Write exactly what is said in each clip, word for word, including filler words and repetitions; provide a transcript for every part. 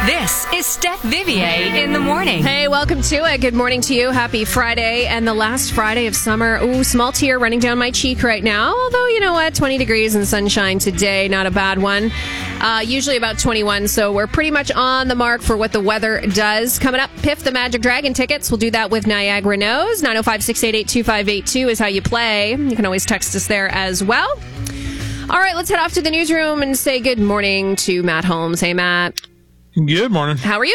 This is Steph Vivier in the morning. Hey, welcome to it. Good morning to you. Happy Friday and the last Friday of summer. Ooh, small tear running down my cheek right now. Although, you know what? twenty degrees and sunshine today. Not a bad one. Uh, usually about twenty-one. So we're pretty much on the mark for what the weather does. Coming up, Piff the Magic Dragon tickets. We'll do that with Niagara Knows. nine oh five, six eight eight, two five eight two is how you play. You can always text us there as well. All right, let's head off to the newsroom and say good morning to Matt Holmes. Hey, Matt. Good morning. How are you?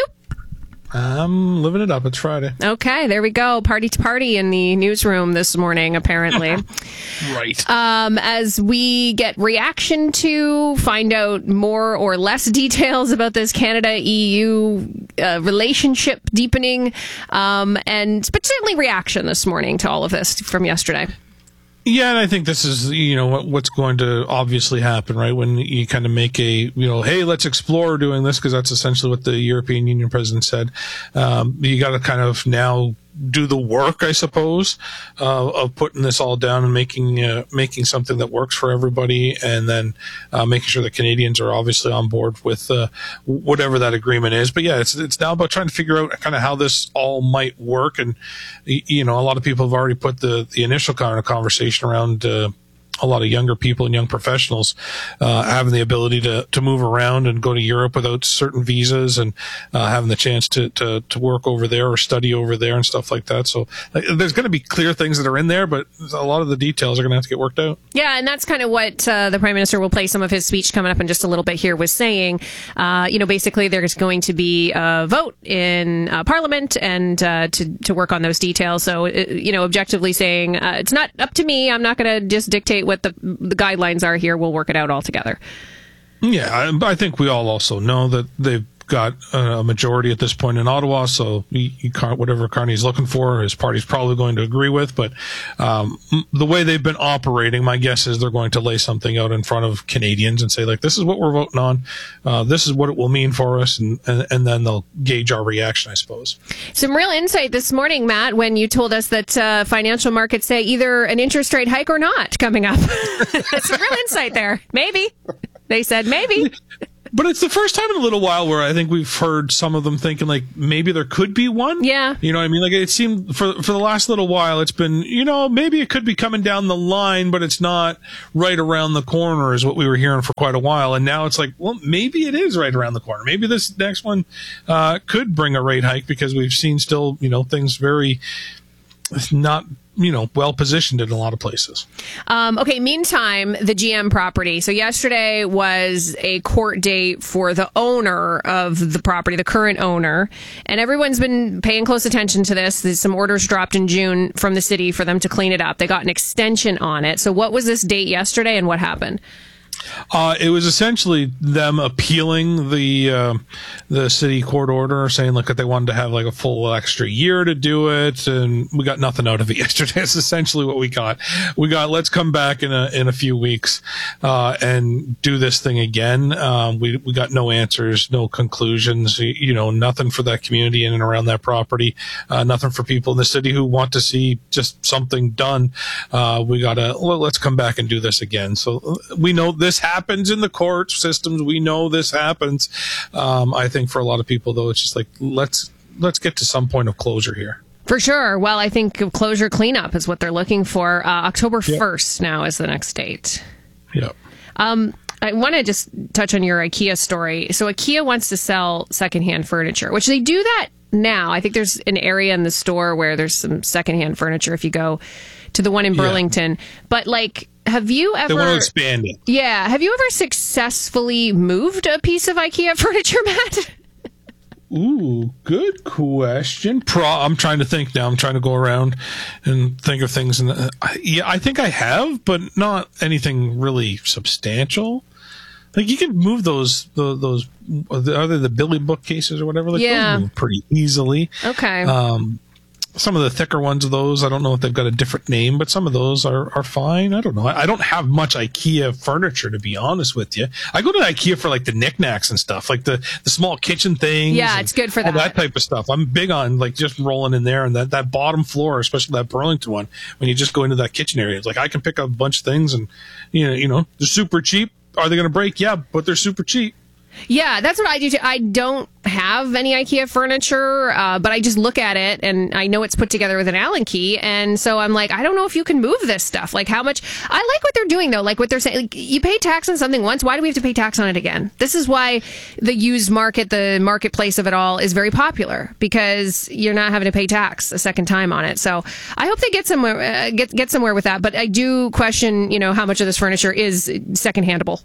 I'm living it up. It's Friday. Okay, there we go. Party to party in the newsroom this morning, apparently. Right. Um, as we get reaction to, find out more or less details about this Canada-E U uh, relationship deepening, um, and but certainly reaction this morning to all of this from yesterday. Yeah, and I think this is, you know, what, what's going to obviously happen, right? When you kind of make a, you know, hey, let's explore doing this, because that's essentially what the European Union president said. Um, you got to kind of now do the work, I suppose, uh, of putting this all down and making uh, making something that works for everybody, and then uh, making sure the Canadians are obviously on board with uh, whatever that agreement is. But yeah, it's it's now about trying to figure out kind of how this all might work. And you know, a lot of people have already put the the initial kind of conversation around Uh, a lot of younger people and young professionals uh, having the ability to, to move around and go to Europe without certain visas, and uh, having the chance to, to, to work over there or study over there and stuff like that. So uh, there's going to be clear things that are in there, but a lot of the details are going to have to get worked out. Yeah, and that's kind of what uh, the Prime Minister will play some of his speech coming up in just a little bit here was saying. Uh, you know, basically there's going to be a vote in uh, Parliament and uh, to, to work on those details. So, uh, you know, objectively saying uh, it's not up to me. I'm not going to just dictate what the, the guidelines are here. We'll work it out all together. Yeah, I, I think we all also know that they've got a majority at this point in Ottawa, so he, he can't, whatever Carney's looking for, his party's probably going to agree with. But um, the way they've been operating, my guess is they're going to lay something out in front of Canadians and say, like, this is what we're voting on, uh, this is what it will mean for us, and, and, and then they'll gauge our reaction, I suppose. Some real insight this morning, Matt, when you told us that uh, financial markets say either an interest rate hike or not coming up. Some real insight there. Maybe. They said maybe. But it's the first time in a little while where I think we've heard some of them thinking like maybe there could be one. Yeah. You know what I mean? Like it seemed for for the last little while it's been, you know, maybe it could be coming down the line, but it's not right around the corner is what we were hearing for quite a while. And now it's like, well, maybe it is right around the corner. Maybe this next one uh, could bring a rate hike, because we've seen still, you know, things very not, you know, well positioned in a lot of places. Um, okay, meantime, the G M property. So yesterday was a court date for the owner of the property, the current owner, and everyone's been paying close attention to this. There's some orders dropped in June from the city for them to clean it up. They got an extension on it. So what was this date yesterday and what happened? Uh, it was essentially them appealing the uh, the city court order, saying like that they wanted to have like a full extra year to do it, and we got nothing out of it yesterday. That's essentially what we got. We got let's come back in a in a few weeks uh, and do this thing again. Um, we we got no answers, no conclusions. You know, nothing for that community in and around that property. Uh, nothing for people in the city who want to see just something done. Uh, we got to well, let's come back and do this again. So we know this. This happens in the court systems. We know this happens. Um, I think for a lot of people, though, it's just like let's let's get to some point of closure here. For sure. Well, I think closure cleanup is what they're looking for. Uh, October first yep. now is the next date. Yep. Um, I want to just touch on your IKEA story. So IKEA wants to sell secondhand furniture, which they do that now. I think there's an area in the store where there's some secondhand furniture if you go to the one in Burlington. Yeah. But like, have you ever... They want to expand it. Yeah. Have you ever successfully moved a piece of IKEA furniture, Matt? Ooh, good question. Pro, I'm trying to think now. I'm trying to go around and think of things. And uh, yeah, I think I have, but not anything really substantial. Like you can move those, those, those other the Billy bookcases or whatever. Like yeah. those move pretty easily. Okay. Um, some of the thicker ones of those, I don't know if they've got a different name, but some of those are, are fine. I don't know. I, I don't have much IKEA furniture, to be honest with you. I go to IKEA for like the knickknacks and stuff, like the, the small kitchen things. Yeah, it's good for all that. that type of stuff. I'm big on like just rolling in there, and that, that bottom floor, especially that Burlington one, when you just go into that kitchen area, it's like I can pick up a bunch of things, and you know, you know, they're super cheap. Are they going to break? Yeah, but they're super cheap. Yeah, that's what I do too. I don't have any IKEA furniture, uh, but I just look at it and I know it's put together with an Allen key. And so I'm like, I don't know if you can move this stuff. Like how much, I like what they're doing though. Like what they're saying, like, you pay tax on something once. Why do we have to pay tax on it again? This is why the used market, the marketplace of it all is very popular, because you're not having to pay tax a second time on it. So I hope they get somewhere, uh, get, get somewhere with that. But I do question, you know, how much of this furniture is second-handable.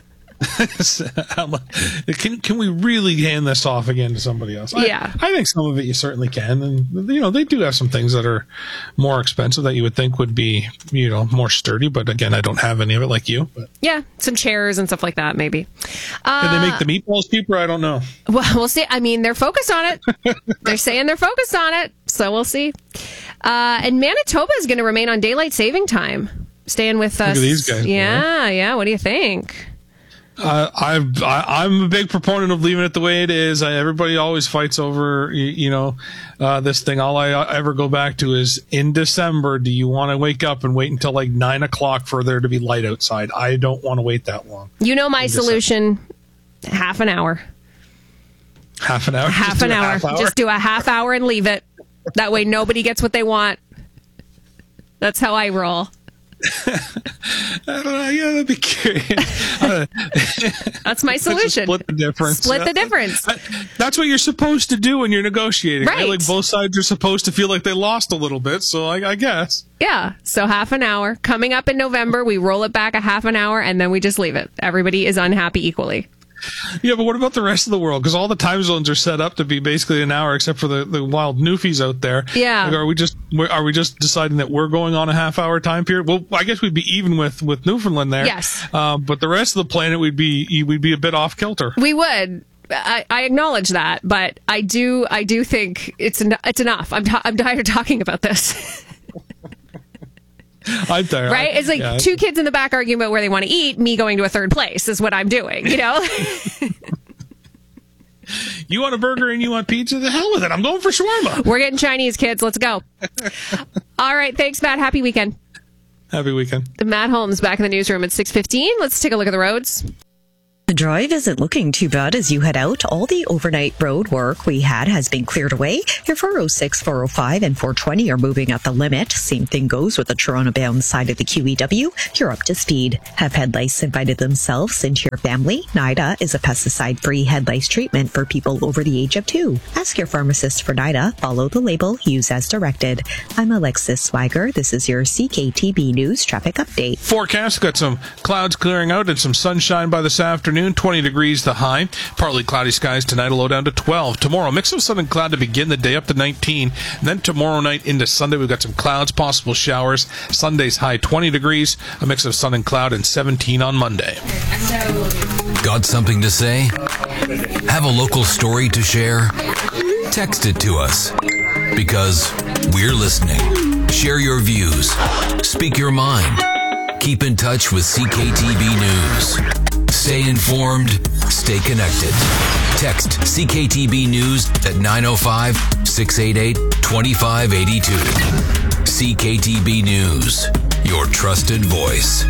can can we really hand this off again to somebody else? I, Yeah. I think some of it you certainly can. And, you know, they do have some things that are more expensive that you would think would be, you know, more sturdy. But again, I don't have any of it like you. But. Yeah, some chairs and stuff like that, maybe. Uh, Can they make the meatballs cheaper? I don't know. Well, we'll see. I mean, they're focused on it. They're saying they're focused on it. So we'll see. Uh, and Manitoba is going to remain on daylight saving time. Staying with us. Look at these guys. Yeah, yeah. What do you think? Uh, I've, I, I'm a big proponent of leaving it the way it is. I, everybody always fights over, you, you know, uh, this thing. All I ever go back to is, in December, do you want to wake up and wait until like nine o'clock for there to be light outside? I don't want to wait that long. You know my solution, half an hour. Half an hour? Half Just an do a hour. half hour. Just do a half hour and leave it. That way nobody gets what they want. That's how I roll. I don't know. Yeah, that'd be curious. Uh, That's my solution. Split the difference. Split the difference. That's what you're supposed to do when you're negotiating. Right. Like both sides are supposed to feel like they lost a little bit. So I, I guess. Yeah. So half an hour. Coming up in November, we roll it back a half an hour and then we just leave it. Everybody is unhappy equally. Yeah, but what about the rest of the world? Because all the time zones are set up to be basically an hour, except for the, the wild newfies out there. Yeah. Like, are we just are we just deciding that we're going on a half hour time period? Well, I guess we'd be even with, with Newfoundland there. Yes. Uh, but the rest of the planet, we'd be we'd be a bit off kilter. We would. I, I acknowledge that, but I do I do think it's en- it's enough. I'm t- I'm tired of talking about this. I'm tired. Right? It's like yeah. two kids in the back arguing about where they want to eat. Me going to a third place is what I'm doing. You know. You want a burger and you want pizza? The hell with it. I'm going for shawarma. We're getting Chinese, kids. Let's go. All right. Thanks, Matt. Happy weekend. Happy weekend. Matt Holmes back in the newsroom at six fifteen. Let's take a look at the roads. The drive isn't looking too bad as you head out. All the overnight road work we had has been cleared away. Your four oh six, four oh five, and four twenty are moving at the limit. Same thing goes with the Toronto-bound side of the Q E W. You're up to speed. Have head lice invited themselves into your family? NIDA is a pesticide-free head lice treatment for people over the age of two. Ask your pharmacist for NIDA. Follow the label. Use as directed. I'm Alexis Swagger. This is your C K T B News Traffic Update. Forecast, got some clouds clearing out and some sunshine by this afternoon. twenty degrees the high. Partly cloudy skies tonight, a low down to twelve. Tomorrow, mix of sun and cloud to begin the day, up to nineteen. And then tomorrow night into Sunday, we've got some clouds, possible showers. Sunday's high twenty degrees, a mix of sun and cloud, and seventeen on Monday. Got something to say? Have a local story to share? Text it to us, because we're listening. Share your views. Speak your mind. Keep in touch with C K T B News. Stay informed. Stay connected. Text C K T B News at nine oh five, six eight eight, two five eight two. C K T B News, your trusted voice.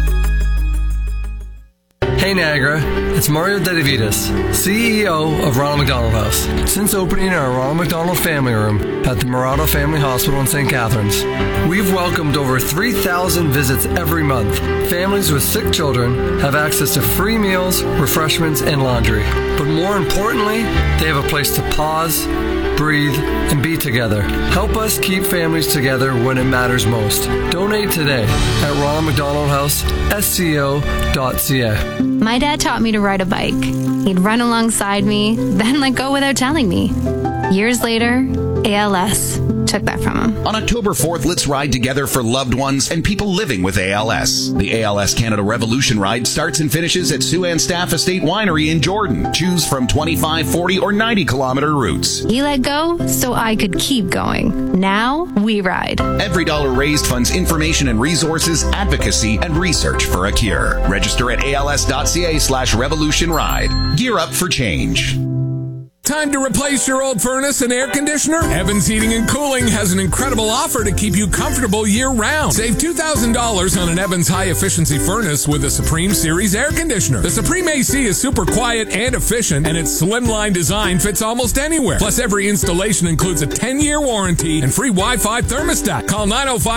Hey Niagara, it's Mario Dedivitas, C E O of Ronald McDonald House. Since opening our Ronald McDonald Family Room at the Murado Family Hospital in Saint Catharines, we've welcomed over three thousand visits every month. Families with sick children have access to free meals, refreshments, and laundry. But more importantly, they have a place to pause, breathe, and be together. Help us keep families together when it matters most. Donate today at Ronald McDonald House, S C O dot C A. My dad taught me to ride a bike. He'd run alongside me, then let go without telling me. Years later, A L S took that from him. On October fourth, let's ride together for loved ones and people living with A L S. The A L S Canada Revolution Ride starts and finishes at Siouxland Staff Estate Winery in Jordan. Choose from twenty-five, forty, or ninety kilometer routes. He let go so I could keep going. Now we ride. Every dollar raised funds information and resources, advocacy, and research for a cure. Register at A L S dot C A slash revolution ride. Gear up for change. Time Time to replace your old furnace and air conditioner? Evans Heating and Cooling has an incredible offer to keep you comfortable year-round. Save two thousand dollars on an Evans high-efficiency furnace with a Supreme Series air conditioner. The Supreme A C is super quiet and efficient, and its slimline design fits almost anywhere. Plus, every installation includes a ten-year warranty and free Wi-Fi thermostat. Call nine oh five